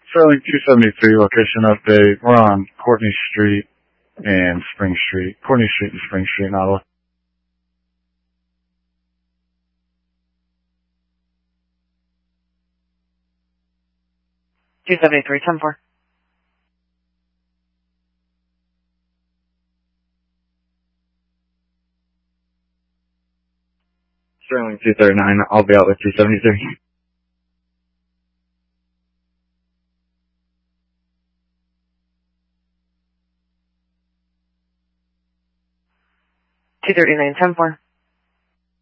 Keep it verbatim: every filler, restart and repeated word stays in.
Sterling two seventy-three, location update. We're on Courtney Street and Spring Street. Courtney Street and Spring Street in Ottawa. two seventy-three, ten four. Sterling two thirty-nine, I'll be out with two seventy-three. two thirty-nine, ten four.